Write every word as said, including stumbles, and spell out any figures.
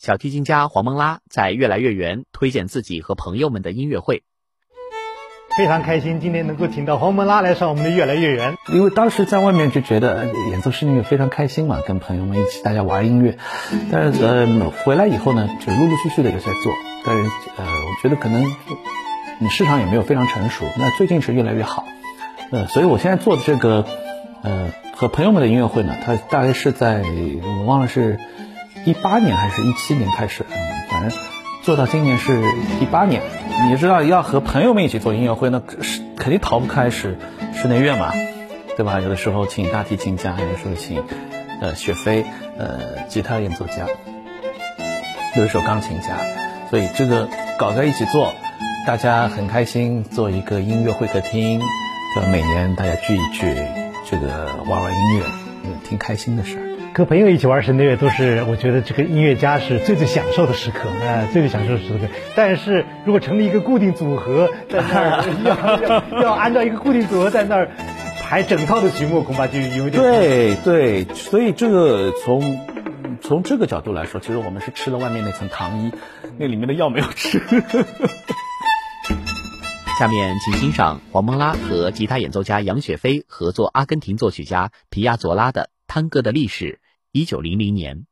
小提琴家黄蒙拉在越来越圆推荐自己和朋友们的音乐会。 非常开心今天能够请到黄蒙拉来上我们的越来越圆， 因为当时在外面就觉得演奏室内乐非常开心嘛，跟朋友们一起大家玩音乐，但是呃回来以后呢，就陆陆续续的有在做，但是呃我觉得可能你市场也没有非常成熟，那最近是越来越好，呃所以我现在做的这个呃和朋友们的音乐会呢，它大概是在我忘了是一八年还是一七年开始，嗯反正做到今年是第八年。你知道要和朋友们一起做音乐会，那肯定逃不开是室内乐嘛，对吧？有的时候请大提琴家，有的时候请呃雪飞呃吉他演奏家，有的时候钢琴家，所以这个搞在一起做，大家很开心，做一个音乐会客厅，对吧？每年大家聚一聚，这个玩玩音乐，嗯，挺开心的事儿。 和朋友一起玩室内乐都是我觉得这个音乐家是最最享受的时刻，呃，最最享受的时刻。但是如果成立一个固定组合在那儿要要要按照一个固定组合在那儿排整套的曲目，恐怕就有点对对，所以这个从从这个角度来说，其实我们是吃了外面那层糖衣，那里面的药没有吃。 下面请欣赏黄蒙拉和吉他演奏家杨雪飞合作阿根廷作曲家皮亚佐拉的《探戈的历史》，一九零零年。